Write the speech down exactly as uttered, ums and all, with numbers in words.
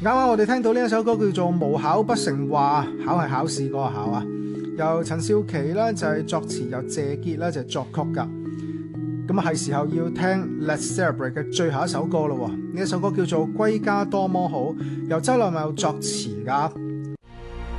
啱啱我哋聽到呢一首歌叫做《無考不成話》，考係考試嗰個考啊，由陳少琪咧就係作詞，由謝傑咧就係作曲噶。咁啊係時候要聽 Let's Celebrate 嘅最後一首歌咯。呢一首歌叫做《歸家多麼好》，由周立茂作詞噶。